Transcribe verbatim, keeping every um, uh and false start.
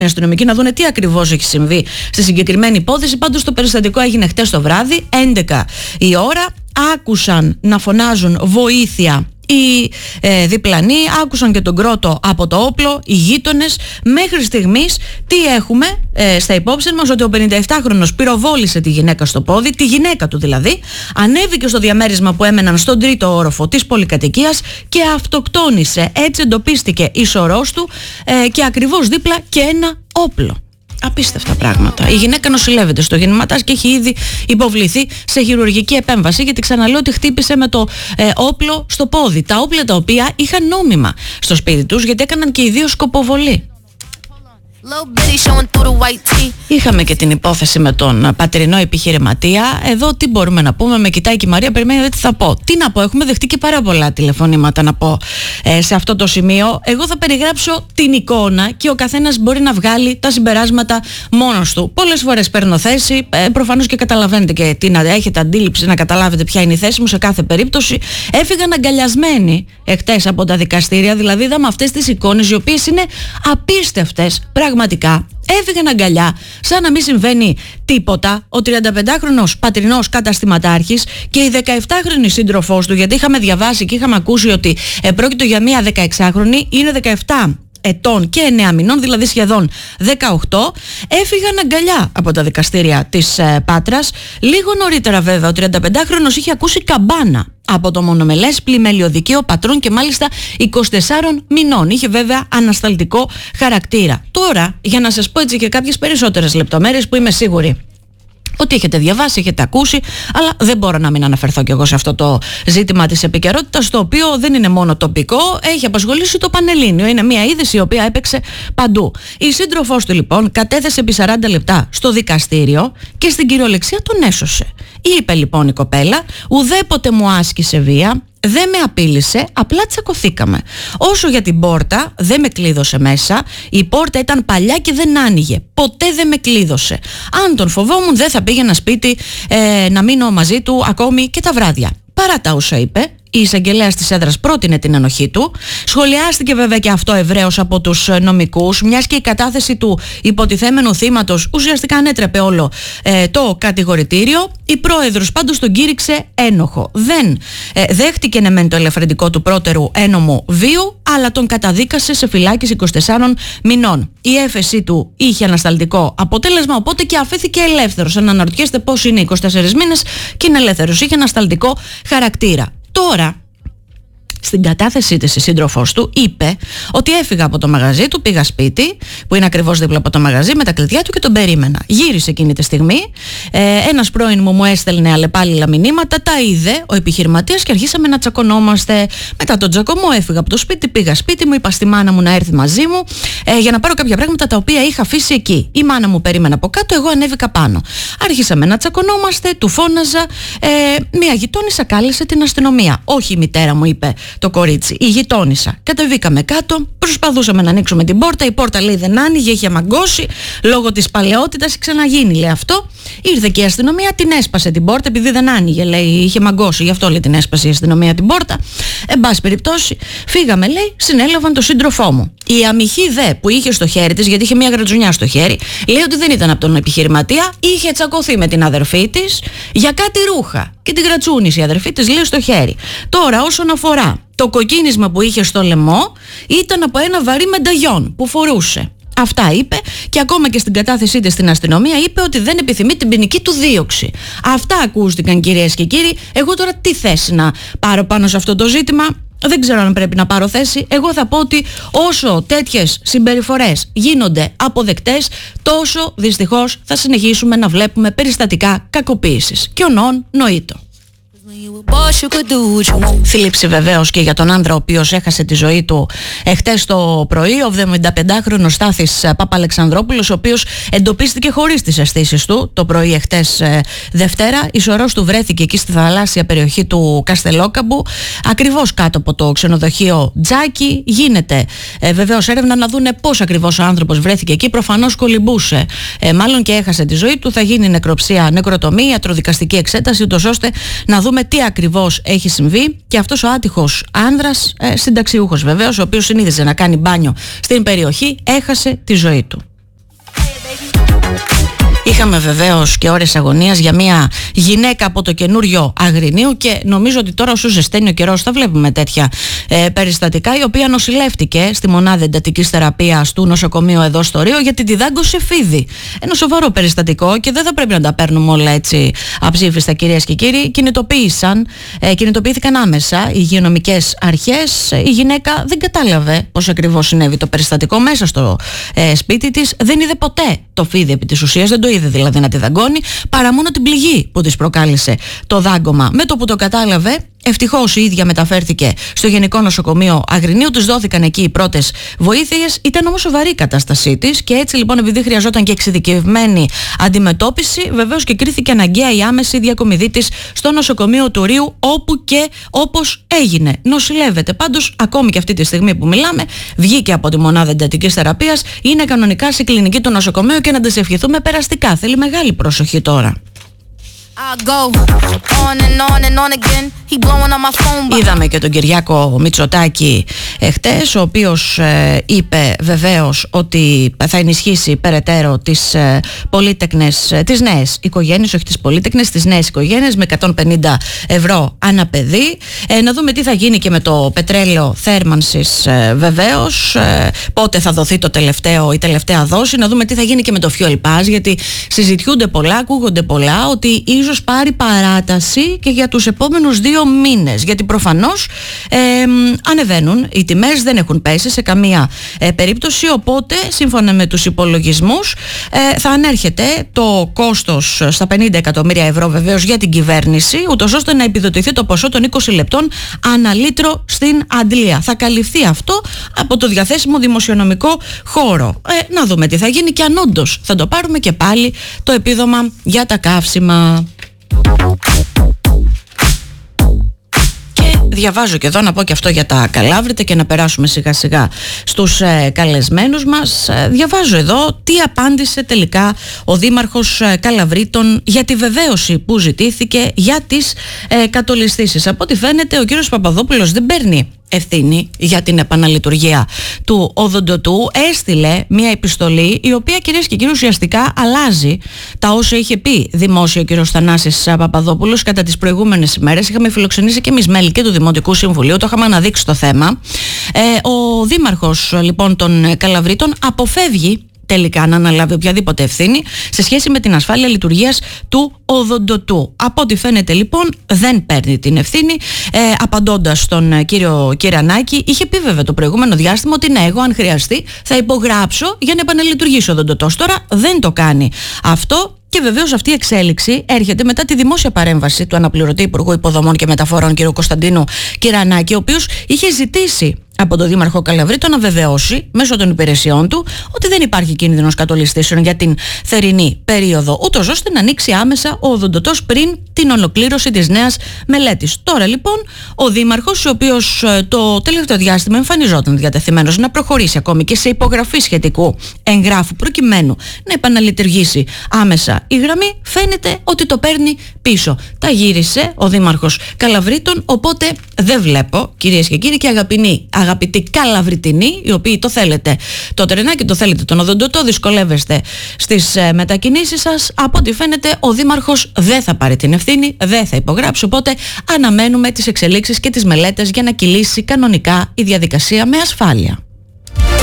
οι αστυνομικοί να δουν τι ακριβώς έχει συμβεί στη συγκεκριμένη υπόθεση. Πάντως το περιστατικό έγινε χτες το βράδυ, έντεκα η ώρα. Άκουσαν να φωνάζουν βοήθεια οι ε, διπλανοί, άκουσαν και τον κρότο από το όπλο, οι γείτονες. Μέχρι στιγμής τι έχουμε ε, στα υπόψη μας? Ότι ο πενηνταεπτάχρονος πυροβόλησε τη γυναίκα στο πόδι, τη γυναίκα του δηλαδή, ανέβηκε στο διαμέρισμα που έμεναν στον τρίτο όροφο της πολυκατοικίας και αυτοκτόνησε. Έτσι εντοπίστηκε η σωρός του ε, και ακριβώς δίπλα και ένα όπλο. Απίστευτα πράγματα. Η γυναίκα νοσηλεύεται στο γεννηματάς και έχει ήδη υποβληθεί σε χειρουργική επέμβαση, γιατί ξαναλέω ότι χτύπησε με το ε, όπλο στο πόδι. Τα όπλα τα οποία είχαν νόμιμα στο σπίτι τους, γιατί έκαναν και οι δύο σκοποβολή. Είχαμε και την υπόθεση με τον πατρινό επιχειρηματία. Εδώ τι μπορούμε να πούμε? Με κοιτάει και η Μαρία, περιμένετε τι θα πω. Τι να πω, έχουμε δεχτεί και πάρα πολλά τηλεφωνήματα να πω ε, σε αυτό το σημείο. Εγώ θα περιγράψω την εικόνα και ο καθένας μπορεί να βγάλει τα συμπεράσματα μόνος του. Πολλές φορές παίρνω θέση, ε, προφανώς και καταλαβαίνετε και τι να έχετε αντίληψη, να καταλάβετε ποια είναι η θέση μου σε κάθε περίπτωση. Έφυγαν αγκαλιασμένοι εχτες από τα δικαστήρια, δηλαδή είδαμε αυτές τις εικόνες οι οποίες είναι απίστευτες. Πραγματικά έφυγαν αγκαλιά, σαν να μην συμβαίνει τίποτα. Ο τριανταπεντάχρονος πατρινός καταστηματάρχης και η δεκαεπτάχρονη σύντροφός του, γιατί είχαμε διαβάσει και είχαμε ακούσει ότι ε, πρόκειται για μία δεκαεξάχρονη, είναι δεκαεπτά ετών και εννέα μηνών, δηλαδή σχεδόν δεκαοκτώ, έφυγαν αγκαλιά από τα δικαστήρια της ε, Πάτρας. Λίγο νωρίτερα βέβαια ο τριανταπεντάχρονος είχε ακούσει καμπάνα από το μονομελές πλημελιωδικείο πατρών και μάλιστα είκοσι τεσσάρων μηνών. Είχε βέβαια ανασταλτικό χαρακτήρα. Τώρα, για να σας πω έτσι και κάποιες περισσότερες λεπτομέρειες που είμαι σίγουρη ότι έχετε διαβάσει, έχετε ακούσει, αλλά δεν μπορώ να μην αναφερθώ κι εγώ σε αυτό το ζήτημα της επικαιρότητας, το οποίο δεν είναι μόνο τοπικό, έχει απασχολήσει το Πανελλήνιο. Είναι μια είδηση η οποία έπαιξε παντού. Η σύντροφός του λοιπόν κατέθεσε επί σαράντα λεπτά στο δικαστήριο και στην κυριολεξία τον έσωσε. Είπε λοιπόν η κοπέλα, ουδέποτε μου άσκησε βία, δεν με απείλησε, απλά τσακωθήκαμε. Όσο για την πόρτα, δεν με κλείδωσε μέσα. Η πόρτα ήταν παλιά και δεν άνοιγε. Ποτέ δεν με κλείδωσε. Αν τον φοβόμουν, δεν θα πήγαινα σπίτι ε, να μείνω μαζί του ακόμη και τα βράδια. Παρά τα όσα είπε, η εισαγγελέας της έδρας πρότεινε την ενοχή του. Σχολιάστηκε βέβαια και αυτό ευρέως από τους νομικούς, μιας και η κατάθεση του υποτιθέμενου θύματος ουσιαστικά ανέτρεπε όλο ε, το κατηγορητήριο. Η πρόεδρος πάντως τον κήρυξε ένοχο. Δεν ε, δέχτηκε ναι μεν το ελαφρυντικό του πρώτερου ένομου βίου, αλλά τον καταδίκασε σε φυλάκιση είκοσι τεσσάρων μηνών. Η έφεση του είχε ανασταλτικό αποτέλεσμα, οπότε και αφέθηκε ελεύθερος. Αν αναρωτιέστε πώς είναι είκοσι τέσσερις μήνες και είναι ελεύθερος, είχε ανασταλτικό χαρακτήρα. Τώρα, στην κατάθεσή της η σύντροφός του είπε ότι έφυγα από το μαγαζί του, πήγα σπίτι που είναι ακριβώς δίπλα από το μαγαζί με τα κλειδιά του και τον περίμενα. Γύρισε εκείνη τη στιγμή, ε, ένας πρώην μου μου έστελνε αλλεπάλληλα μηνύματα, τα είδε ο επιχειρηματίας και αρχίσαμε να τσακωνόμαστε. Μετά τον τσακωμό έφυγα από το σπίτι, πήγα σπίτι μου, είπα στη μάνα μου να έρθει μαζί μου ε, για να πάρω κάποια πράγματα τα οποία είχα αφήσει εκεί. Η μάνα μου περίμενε από κάτω, εγώ ανέβηκα πάνω. Άρχισαμε να τσακωνόμαστε, του φώναζα, ε, μια γειτόνισσα κάλεσε την αστυνομία. Όχι η μητέρα μου, είπε το κορίτσι, η γειτόνισσα. Κατεβήκαμε κάτω, προσπαθούσαμε να ανοίξουμε την πόρτα. Η πόρτα λέει δεν άνοιγε, είχε μαγκώσει λόγω της παλαιότητας. Ξαναγίνει, λέει αυτό. Ήρθε και η αστυνομία, την έσπασε την πόρτα επειδή δεν άνοιγε, λέει, είχε μαγκώσει. Γι' αυτό λέει την έσπασε η αστυνομία την πόρτα. Εν πάση περιπτώσει, φύγαμε, λέει, συνέλαβαν τον σύντροφό μου. Η αμυχή δε που είχε στο χέρι της, γιατί είχε μια γρατζουνιά στο χέρι, λέει ότι δεν ήταν από τον επιχειρηματία, είχε τσακωθεί με την αδερφή της για κάτι ρούχα. Και την γρατσούνησε η αδερφή της, λέει, στο χέρι. Τώρα, όσον αφορά το κοκκίνισμα που είχε στο λαιμό, ήταν από ένα βαρύ μενταγιόν που φορούσε. Αυτά είπε και ακόμα και στην κατάθεσή της στην αστυνομία είπε ότι δεν επιθυμεί την ποινική του δίωξη. Αυτά ακούστηκαν, κυρίες και κύριοι. Εγώ τώρα τι θέση να πάρω πάνω σε αυτό το ζήτημα? Δεν ξέρω αν πρέπει να πάρω θέση. Εγώ θα πω ότι όσο τέτοιες συμπεριφορές γίνονται αποδεκτές, τόσο δυστυχώς θα συνεχίσουμε να βλέπουμε περιστατικά κακοποίησης. Και ονόν νοήτο. Θλίψη βεβαίως και για τον άντρα ο οποίος έχασε τη ζωή του εχθές το πρωί, ο εβδομηνταπεντάχρονος Στάθης Παπαλεξανδρόπουλος, ο οποίος εντοπίστηκε χωρίς τις αισθήσεις του το πρωί εχθές ε, Δευτέρα. Η σωρός του βρέθηκε εκεί στη θαλάσσια περιοχή του Καστελόκαμπου, ακριβώς κάτω από το ξενοδοχείο Τζάκι. Γίνεται ε, βεβαίως έρευνα να δούνε πώς ακριβώς ο άνθρωπος βρέθηκε εκεί. Προφανώς κολυμπούσε, ε, μάλλον και έχασε τη ζωή του. Θα γίνει νεκροψία, νεκροτομή, ιατροδικαστική εξέταση, ούτως ώστε να δούμε τι ακριβώς έχει συμβεί. Και αυτός ο άτυχος άνδρας, ε, συνταξιούχος βεβαίως, ο οποίος συνήθιζε να κάνει μπάνιο στην περιοχή, έχασε τη ζωή του. Είχαμε βεβαίως και ώρες αγωνίας για μια γυναίκα από το καινούριο Αγρινίου και νομίζω ότι τώρα όσο ζεσταίνει ο καιρός θα βλέπουμε τέτοια ε, περιστατικά, η οποία νοσηλεύτηκε στη μονάδα εντατικής θεραπείας του νοσοκομείου εδώ στο Ρίο γιατί τη δάγκωσε φίδι. Ένα σοβαρό περιστατικό και δεν θα πρέπει να τα παίρνουμε όλα έτσι αψήφιστα, κυρίες και κύριοι. Κινητοποίησαν, ε, κινητοποιήθηκαν άμεσα οι υγειονομικές αρχές. Η γυναίκα δεν κατάλαβε πώς ακριβώς συνέβη το περιστατικό μέσα στο ε, σπίτι της. Δεν είδε ποτέ το φίδι επί της ουσίας, δεν το είδε δηλαδή να τη δαγκώνει, παρά μόνο την πληγή που της προκάλεσε το δάγκωμα. Με το που το κατάλαβε, ευτυχώς η ίδια μεταφέρθηκε στο Γενικό Νοσοκομείο Αγρινίου, τους δόθηκαν εκεί οι πρώτες βοήθειες. Ήταν όμως σοβαρή η κατάστασή της και έτσι λοιπόν, επειδή χρειαζόταν και εξειδικευμένη αντιμετώπιση, βεβαίως και κρίθηκε αναγκαία η άμεση διακομιδή της στο νοσοκομείο του Ρίου, όπου και όπως έγινε. Νοσηλεύεται πάντως ακόμη και αυτή τη στιγμή που μιλάμε, βγήκε από τη μονάδα εντατικής θεραπείας, είναι κανονικά στη κλινική του νοσοκομείου και να της ευχηθούμε περαστικά. Θέλει μεγάλη προσοχή τώρα. Είδαμε και τον Κυριάκο Μητσοτάκη εχτες, ο οποίος ε, είπε βεβαίως ότι θα ενισχύσει περαιτέρω τις ε, πολύτεκνες, ε, τις νέες οικογένειες, όχι τις πολύτεκνες, τις νέες οικογένειες με εκατόν πενήντα ευρώ ανά παιδί. Ε, να δούμε τι θα γίνει και με το πετρέλαιο θέρμανσης ε, βεβαίως, ε, πότε θα δοθεί το τελευταίο, η τελευταία δόση, να δούμε τι θα γίνει και με το fuel pass, γιατί συζητιούνται πολλά, ακούγονται πολλά, ότι ίσως πάρει παράταση και για τους επόμενους δύο μήνες, γιατί προφανώς ε, ανεβαίνουν οι τιμές, δεν έχουν πέσει σε καμία ε, περίπτωση, οπότε σύμφωνα με τους υπολογισμούς ε, θα ανέρχεται το κόστος στα πενήντα εκατομμύρια ευρώ βεβαίως για την κυβέρνηση, ούτως ώστε να επιδοτηθεί το ποσό των είκοσι λεπτών ανά λίτρο στην αντλία. Θα καλυφθεί αυτό από το διαθέσιμο δημοσιονομικό χώρο. Ε, να δούμε τι θα γίνει και αν όντως θα το πάρουμε και πάλι το επίδομα για τα καύσιμα. Και διαβάζω και εδώ, να πω και αυτό για τα Καλάβρητα και να περάσουμε σιγά σιγά στους ε, καλεσμένους μας. Ε, διαβάζω εδώ τι απάντησε τελικά ο Δήμαρχος ε, Καλαβρίτων για τη βεβαίωση που ζητήθηκε για τις ε, κατολιστήσεις. Από ό,τι φαίνεται ο κύριος Παπαδόπουλος δεν παίρνει ευθύνη για την επαναλειτουργία του οδοντοτού. Έστειλε μια επιστολή η οποία, κυρίες και κύριοι, ουσιαστικά αλλάζει τα όσα είχε πει δημόσια ο κύριος Θανάσης Παπαδόπουλος κατά τις προηγούμενες ημέρες. Είχαμε φιλοξενήσει και εμείς μέλη και του Δημοτικού Συμβουλίου, το είχαμε αναδείξει το θέμα. Ε, ο Δήμαρχος λοιπόν των Καλαβρίτων αποφεύγει τελικά να αναλάβει οποιαδήποτε ευθύνη σε σχέση με την ασφάλεια λειτουργίας του οδοντοτού. Από ό,τι φαίνεται λοιπόν δεν παίρνει την ευθύνη. Ε, απαντώντας στον κύριο Κυρανάκη, είχε πει βέβαια το προηγούμενο διάστημα ότι ναι, εγώ αν χρειαστεί θα υπογράψω για να επαναλειτουργήσει ο οδοντοτός. Τώρα δεν το κάνει αυτό. Και βεβαίως αυτή η εξέλιξη έρχεται μετά τη δημόσια παρέμβαση του αναπληρωτή Υπουργού Υποδομών και Μεταφορών κ. Κωνσταντίνου Κυρανάκη, ο οποίος είχε ζητήσει από τον Δήμαρχο Καλαβρίτων να βεβαιώσει μέσω των υπηρεσιών του ότι δεν υπάρχει κίνδυνος κατολιστήσεων για την θερινή περίοδο, ούτως ώστε να ανοίξει άμεσα ο οδοντοτός πριν την ολοκλήρωση της νέας μελέτης. Τώρα λοιπόν ο Δήμαρχος, ο οποίος το τελευταίο διάστημα εμφανιζόταν διατεθειμένος να προχωρήσει ακόμη και σε υπογραφή σχετικού εγγράφου προκειμένου να επαναλειτουργήσει άμεσα η γραμμή, φαίνεται ότι το παίρνει πίσω. Τα γύρισε ο Δήμαρχος Καλαβρίτων, οπότε δεν βλέπω, κυρίες και κύριοι και αγαπητοί, αγαπητοί Καλαβριτινοί, οι οποίοι το θέλετε το τρενάκι, το θέλετε τον οδοντοτό, δυσκολεύεστε στις ε, μετακινήσεις σας. Από ό,τι φαίνεται ο Δήμαρχος δεν θα πάρει την ευθύνη, δεν θα υπογράψει, οπότε αναμένουμε τις εξελίξεις και τις μελέτες για να κυλήσει κανονικά η διαδικασία με ασφάλεια.